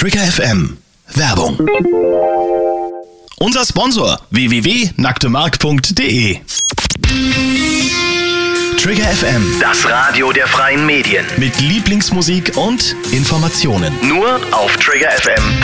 Trigger FM. Werbung. Unser Sponsor www.nacktemark.de. Trigger FM, Das Radio der freien Medien. mit Lieblingsmusik und Informationen. Nur auf Trigger FM.